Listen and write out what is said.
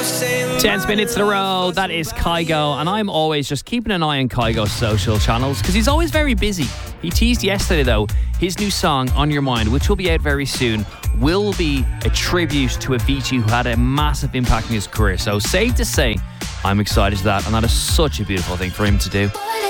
10 minutes in a row, that is Kygo, and I'm always just keeping an eye on Kygo's social channels because he's always very busy. He teased yesterday though, his new song On Your Mind, which will be out very soon, will be a tribute to Avicii, who had a massive impact in his career. So safe to say, I'm excited to that, and that is such a beautiful thing for him to do.